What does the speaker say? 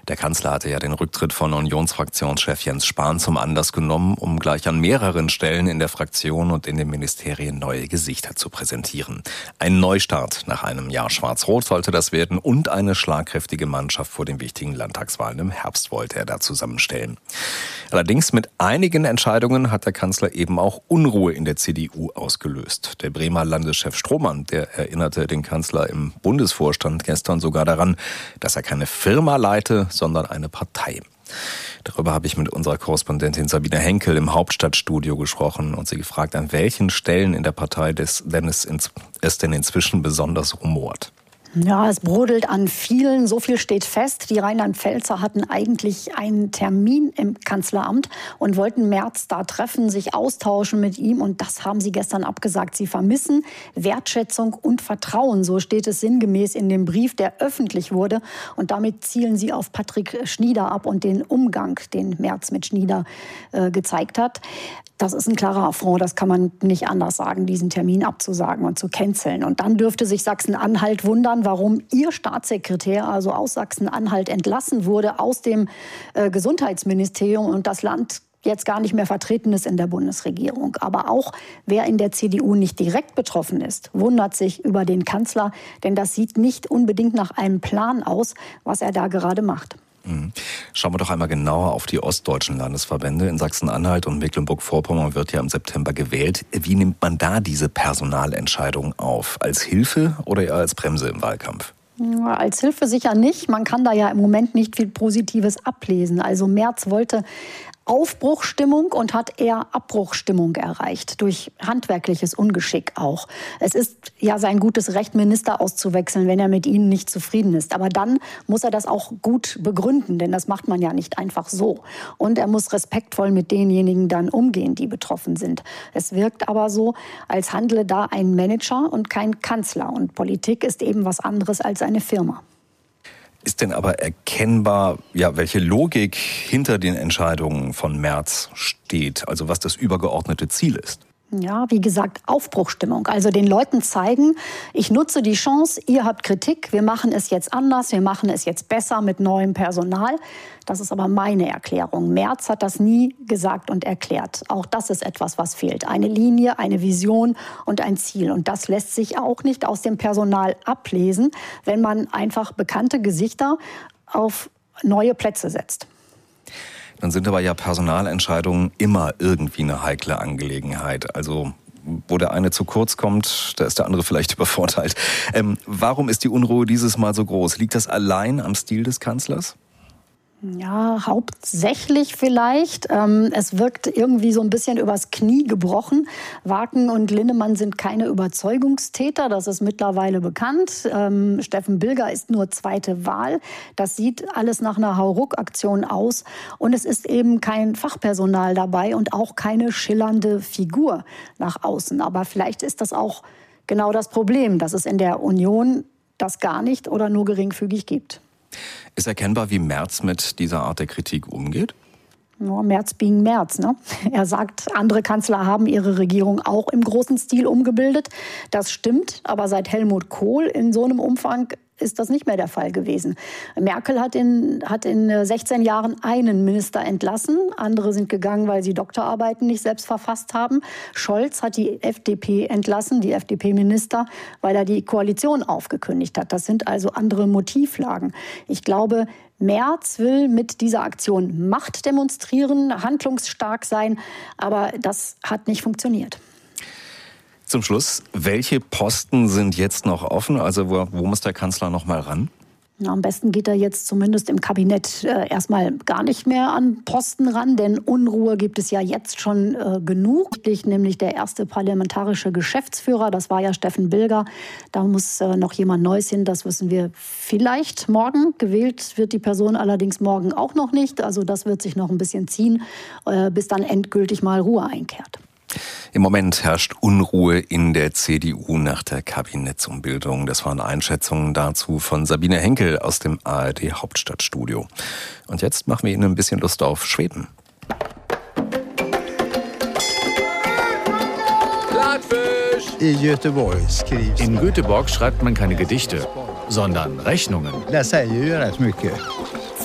Der Kanzler hatte ja den Rücktritt von Unionsfraktionschef Jens Spahn zum Anlass genommen, um gleich an mehreren Stellen in der Fraktion und in den Ministerien neue Gesichter zu präsentieren. Ein Neustart nach einem Jahr Schwarz-Rot sollte das werden und eine schlagkräftige Mannschaft vor den wichtigen Landtagswahlen im Herbst wollte er da zusammenstellen. Allerdings mit einigen Entscheidungen hat der Kanzler eben auch Unruhe in der CDU ausgelöst. Der Bremer Landeschef Strohmann, der erinnerte den Kanzler im Bundesvorstand gestern sogar daran, dass er keine Firma leite, sondern eine Partei. Darüber habe ich mit unserer Korrespondentin Sabine Henkel im Hauptstadtstudio gesprochen und sie gefragt, an welchen Stellen in der Partei es denn inzwischen besonders rumort. Ja, es brodelt an vielen. So viel steht fest. Die Rheinland-Pfälzer hatten eigentlich einen Termin im Kanzleramt und wollten Merz da treffen, sich austauschen mit ihm. Und das haben sie gestern abgesagt. Sie vermissen Wertschätzung und Vertrauen. So steht es sinngemäß in dem Brief, der öffentlich wurde. Und damit zielen sie auf Patrick Schnieder ab und den Umgang, den Merz mit Schnieder gezeigt hat. Das ist ein klarer Affront, das kann man nicht anders sagen, diesen Termin abzusagen und zu canceln. Und dann dürfte sich Sachsen-Anhalt wundern, warum ihr Staatssekretär, also aus Sachsen-Anhalt, entlassen wurde aus dem Gesundheitsministerium und das Land jetzt gar nicht mehr vertreten ist in der Bundesregierung. Aber auch wer in der CDU nicht direkt betroffen ist, wundert sich über den Kanzler, denn das sieht nicht unbedingt nach einem Plan aus, was er da gerade macht. Schauen wir doch einmal genauer auf die ostdeutschen Landesverbände. In Sachsen-Anhalt und Mecklenburg-Vorpommern wird ja im September gewählt. Wie nimmt man da diese Personalentscheidung auf? Als Hilfe oder eher als Bremse im Wahlkampf? Als Hilfe sicher nicht. Man kann da ja im Moment nicht viel Positives ablesen. Also Merz wollte Aufbruchstimmung und hat eher Abbruchstimmung erreicht, durch handwerkliches Ungeschick auch. Es ist ja sein gutes Recht, Minister auszuwechseln, wenn er mit ihnen nicht zufrieden ist. Aber dann muss er das auch gut begründen, denn das macht man ja nicht einfach so. Und er muss respektvoll mit denjenigen dann umgehen, die betroffen sind. Es wirkt aber so, als handle da ein Manager und kein Kanzler. Und Politik ist eben was anderes als eine Firma. Ist denn aber erkennbar, welche Logik hinter den Entscheidungen von Merz steht, also was das übergeordnete Ziel ist? Ja, wie gesagt, Aufbruchstimmung. Also den Leuten zeigen, ich nutze die Chance, ihr habt Kritik, wir machen es jetzt anders, wir machen es jetzt besser mit neuem Personal. Das ist aber meine Erklärung. Merz hat das nie gesagt und erklärt. Auch das ist etwas, was fehlt. Eine Linie, eine Vision und ein Ziel. Und das lässt sich auch nicht aus dem Personal ablesen, wenn man einfach bekannte Gesichter auf neue Plätze setzt. Dann sind aber ja Personalentscheidungen immer irgendwie eine heikle Angelegenheit. Also wo der eine zu kurz kommt, da ist der andere vielleicht übervorteilt. Warum ist die Unruhe dieses Mal so groß? Liegt das allein am Stil des Kanzlers? Ja, hauptsächlich vielleicht. Es wirkt irgendwie so ein bisschen übers Knie gebrochen. Wagen und Linnemann sind keine Überzeugungstäter, das ist mittlerweile bekannt. Steffen Bilger ist nur zweite Wahl. Das sieht alles nach einer Hauruck-Aktion aus. Und es ist eben kein Fachpersonal dabei und auch keine schillernde Figur nach außen. Aber vielleicht ist das auch genau das Problem, dass es in der Union das gar nicht oder nur geringfügig gibt. Ist erkennbar, wie Merz mit dieser Art der Kritik umgeht? Ja, Merz being Merz, ne? Er sagt, andere Kanzler haben ihre Regierung auch im großen Stil umgebildet. Das stimmt, aber seit Helmut Kohl in so einem Umfang ist das nicht mehr der Fall gewesen. Merkel hat in 16 Jahren einen Minister entlassen. Andere sind gegangen, weil sie Doktorarbeiten nicht selbst verfasst haben. Scholz hat die FDP entlassen, die FDP-Minister, weil er die Koalition aufgekündigt hat. Das sind also andere Motivlagen. Ich glaube, Merz will mit dieser Aktion Macht demonstrieren, handlungsstark sein, aber das hat nicht funktioniert. Zum Schluss, welche Posten sind jetzt noch offen? Also wo muss der Kanzler noch mal ran? Na, am besten geht er jetzt zumindest im Kabinett erstmal gar nicht mehr an Posten ran, denn Unruhe gibt es ja jetzt schon genug. Nämlich der erste parlamentarische Geschäftsführer, das war ja Steffen Bilger. Da muss noch jemand Neues hin, das wissen wir vielleicht morgen. Gewählt wird die Person allerdings morgen auch noch nicht. Also das wird sich noch ein bisschen ziehen, bis dann endgültig mal Ruhe einkehrt. Im Moment herrscht Unruhe in der CDU nach der Kabinettsumbildung. Das waren Einschätzungen dazu von Sabine Henkel aus dem ARD Hauptstadtstudio. Und jetzt machen wir Ihnen ein bisschen Lust auf Schweden. In Göteborg schreibt man keine Gedichte, sondern Rechnungen. Det säger ju rätt mycket.